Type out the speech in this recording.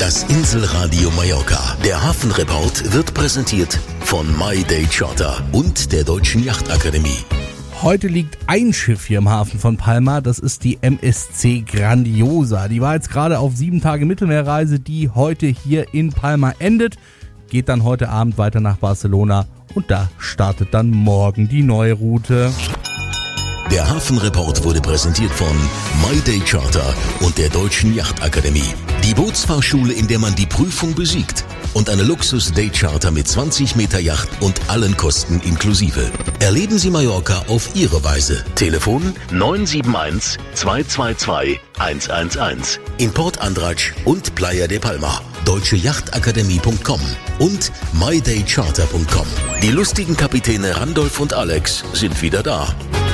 Das Inselradio Mallorca. Der Hafenreport wird präsentiert von My Day Charter und der Deutschen Yachtakademie. Heute liegt ein Schiff hier im Hafen von Palma, das ist die MSC Grandiosa. Die war jetzt gerade auf 7 Tage Mittelmeerreise, die heute hier in Palma endet. Geht dann heute Abend weiter nach Barcelona und da startet dann morgen die neue Route. Der Hafenreport wurde präsentiert von My Day Charter und der Deutschen Yachtakademie. Die Bootsfahrschule, in der man die Prüfung besiegt. Und eine Luxus-Day-Charter mit 20 Meter Yacht und allen Kosten inklusive. Erleben Sie Mallorca auf Ihre Weise. Telefon 971 222 111 in Port Andratx und Playa de Palma. deutscheyachtakademie.com und mydaycharter.com. Die lustigen Kapitäne Randolph und Alex sind wieder da.